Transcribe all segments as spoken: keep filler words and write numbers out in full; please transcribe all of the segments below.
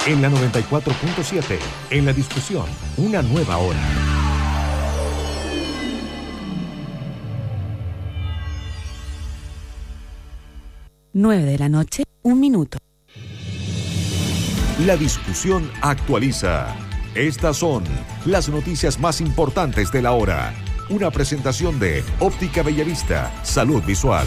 En la noventa y cuatro punto siete, en la discusión, una nueva hora. nueve de la noche, un minuto. La discusión actualiza. Estas son las noticias más importantes de la hora. Una presentación de Óptica Bellavista, Salud Visual.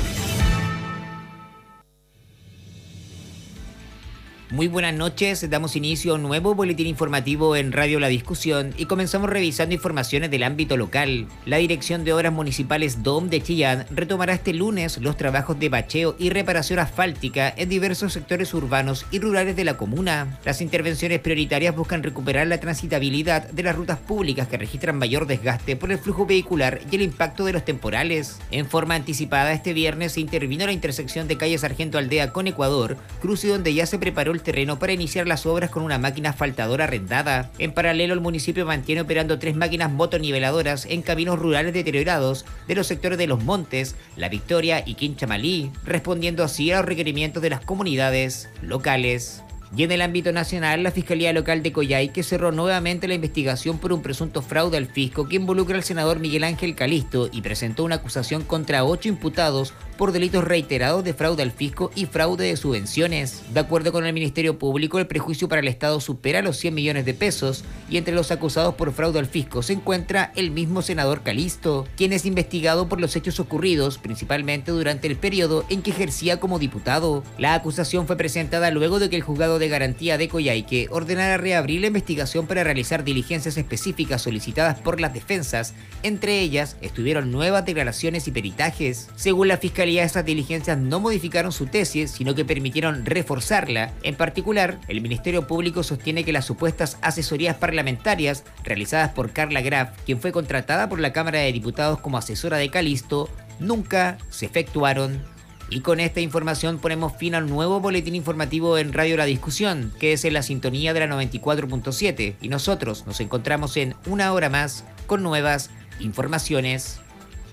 Muy buenas noches, damos inicio a un nuevo boletín informativo en Radio La Discusión y comenzamos revisando informaciones del ámbito local. La Dirección de Obras Municipales D O M de Chillán retomará este lunes los trabajos de bacheo y reparación asfáltica en diversos sectores urbanos y rurales de la comuna. Las intervenciones prioritarias buscan recuperar la transitabilidad de las rutas públicas que registran mayor desgaste por el flujo vehicular y el impacto de los temporales. En forma anticipada, este viernes se intervino la intersección de calle Sargento Aldea con Ecuador, cruce donde ya se preparó el terreno para iniciar las obras con una máquina asfaltadora arrendada. En paralelo, el municipio mantiene operando tres máquinas motoniveladoras en caminos rurales deteriorados de los sectores de Los Montes, La Victoria y Quinchamalí, respondiendo así a los requerimientos de las comunidades locales. Y en el ámbito nacional, la Fiscalía Local de Coyhaique cerró nuevamente la investigación por un presunto fraude al fisco que involucra al senador Miguel Ángel Calisto y presentó una acusación contra ocho imputados por delitos reiterados de fraude al fisco y fraude de subvenciones. De acuerdo con el Ministerio Público, el prejuicio para el Estado supera los cien millones de pesos y entre los acusados por fraude al fisco se encuentra el mismo senador Calisto, quien es investigado por los hechos ocurridos principalmente durante el periodo en que ejercía como diputado. La acusación fue presentada luego de que el juzgado de garantía de Coyhaique ordenara reabrir la investigación para realizar diligencias específicas solicitadas por las defensas. Entre ellas estuvieron nuevas declaraciones y peritajes. Según la Fiscalía, estas diligencias no modificaron su tesis, sino que permitieron reforzarla. En particular, el Ministerio Público sostiene que las supuestas asesorías parlamentarias realizadas por Carla Graf, quien fue contratada por la Cámara de Diputados como asesora de Calisto, nunca se efectuaron. Y con esta información ponemos fin al nuevo boletín informativo en Radio La Discusión, que es en la sintonía de la noventa y cuatro punto siete, y nosotros nos encontramos en una hora más con nuevas informaciones.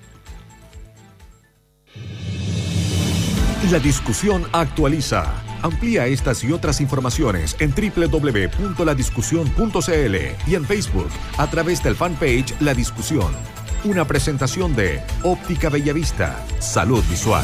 La Discusión actualiza. Amplía estas y otras informaciones en doble u doble u doble u punto la discusión punto c l y en Facebook a través del fanpage La Discusión. Una presentación de Óptica Bellavista, Salud Visual.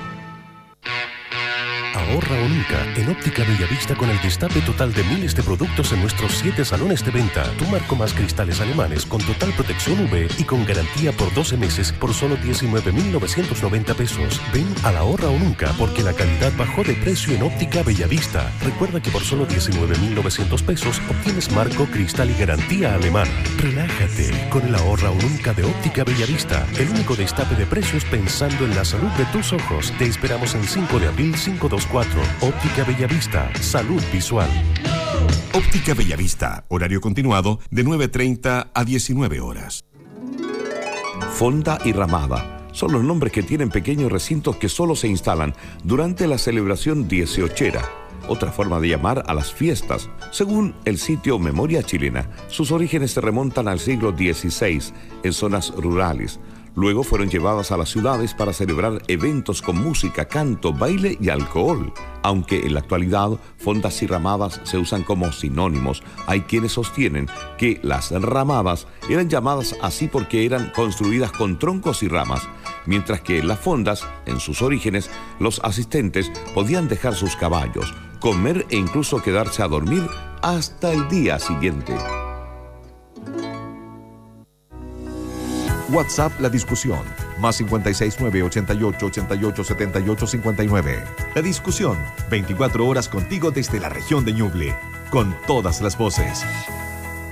Ahorra o nunca en Óptica Bellavista con el destape total de miles de productos en nuestros siete salones de venta. Tu marco más cristales alemanes con total protección U V y con garantía por doce meses por solo diecinueve mil novecientos noventa pesos. Ven al ahorra o nunca porque la calidad bajó de precio en Óptica Bellavista. Recuerda que por solo diecinueve mil novecientos pesos obtienes marco, cristal y garantía alemana. Relájate con el ahorra o nunca de Óptica Bellavista. El único destape de precios pensando en la salud de tus ojos. Te esperamos en cinco de abril quinientos veinticuatro. Óptica Bellavista, Salud Visual. Óptica Bellavista, horario continuado de nueve treinta a diecinueve horas. Fonda y ramada son los nombres que tienen pequeños recintos que solo se instalan durante la celebración dieciochera, otra forma de llamar a las fiestas. Según el sitio Memoria Chilena, sus orígenes se remontan al siglo dieciséis en zonas rurales. Luego fueron llevadas a las ciudades para celebrar eventos con música, canto, baile y alcohol. Aunque en la actualidad fondas y ramadas se usan como sinónimos, hay quienes sostienen que las ramadas eran llamadas así porque eran construidas con troncos y ramas, mientras que en las fondas, en sus orígenes, los asistentes podían dejar sus caballos, comer e incluso quedarse a dormir hasta el día siguiente. WhatsApp La Discusión, más cincuenta y seis nueve ochenta y ocho ochenta y ocho setenta y ocho cincuenta y nueve. La Discusión, veinticuatro horas contigo desde la región de Ñuble, con todas las voces.